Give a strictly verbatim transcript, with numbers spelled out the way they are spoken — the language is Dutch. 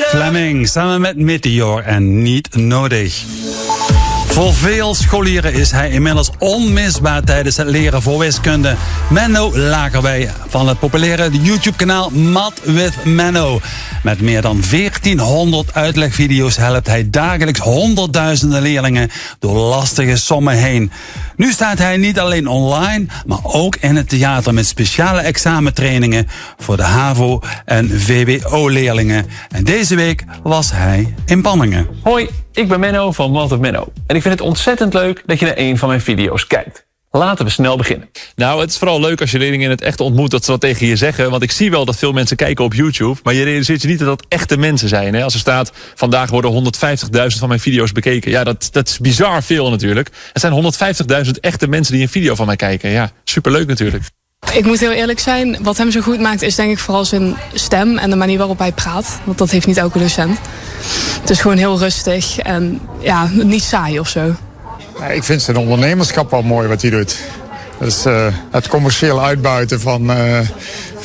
Fleming samen met Meteor en Niet Nodig. Voor veel scholieren is hij inmiddels onmisbaar tijdens het leren voor wiskunde. Menno Lagerwey van het populaire YouTube-kanaal Math with Menno. Met meer dan veertienhonderd uitlegvideo's helpt hij dagelijks honderdduizenden leerlingen door lastige sommen heen. Nu staat hij niet alleen online, maar ook in het theater met speciale examentrainingen voor de HAVO- en V W O-leerlingen. En deze week was hij in Panningen. Hoi, ik ben Menno van Math with Menno. En ik vind het ontzettend leuk dat je naar een van mijn video's kijkt. Laten we snel beginnen. Nou, het is vooral leuk als je leerlingen in het echt ontmoet dat ze wat tegen je zeggen. Want ik zie wel dat veel mensen kijken op YouTube. Maar je realiseert je niet dat dat echte mensen zijn. Hè? Als er staat, vandaag worden honderdvijftigduizend van mijn video's bekeken. Ja, dat, dat is bizar veel natuurlijk. Er zijn honderdvijftigduizend echte mensen die een video van mij kijken. Ja, superleuk natuurlijk. Ik moet heel eerlijk zijn, wat hem zo goed maakt is denk ik vooral zijn stem en de manier waarop hij praat. Want dat heeft niet elke docent. Het is gewoon heel rustig en ja, niet saai of zo. Ja, ik vind zijn ondernemerschap wel mooi wat hij doet. Dus uh, het commercieel uitbuiten van, uh,